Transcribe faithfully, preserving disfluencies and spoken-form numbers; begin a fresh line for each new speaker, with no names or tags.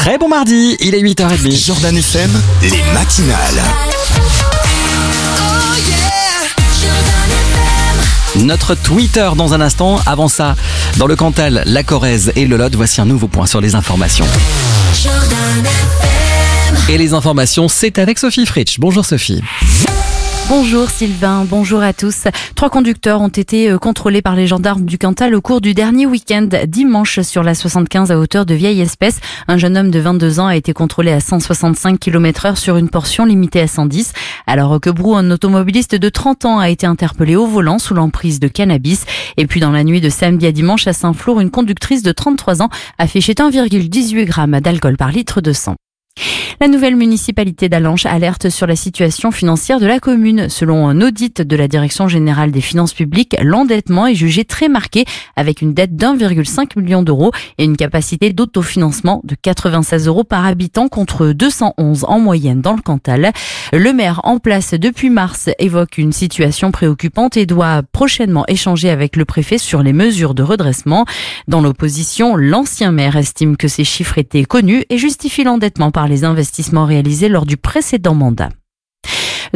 Très bon mardi, il est huit heures trente.
Jordan F M, les matinales.
Notre Twitter dans un instant. Avant ça, dans le Cantal, la Corrèze et le Lot, voici un nouveau point sur les informations. Et les informations, c'est avec Sophie Fritsch. Bonjour Sophie.
Bonjour Sylvain, bonjour à tous. Trois conducteurs ont été contrôlés par les gendarmes du Cantal au cours du dernier week-end dimanche sur la soixante-quinze à hauteur de Vieille Espèce. Un jeune homme de vingt-deux ans a été contrôlé à cent soixante-cinq kilomètres heure sur une portion limitée à cent dix. Alors que Brou, un automobiliste de trente ans, a été interpellé au volant sous l'emprise de cannabis. Et puis dans la nuit de samedi à dimanche à Saint-Flour, une conductrice de trente-trois ans a affiché un virgule dix-huit grammes d'alcool par litre de sang. La nouvelle municipalité d'Allanche alerte sur la situation financière de la commune. Selon un audit de la Direction générale des finances publiques, l'endettement est jugé très marqué avec une dette d'un virgule cinq million d'euros et une capacité d'autofinancement de quatre-vingt-seize euros par habitant contre deux cent onze en moyenne dans le Cantal. Le maire en place depuis mars évoque une situation préoccupante et doit prochainement échanger avec le préfet sur les mesures de redressement. Dans l'opposition, l'ancien maire estime que ces chiffres étaient connus et justifie l'endettement par les investissements réalisés lors du précédent mandat.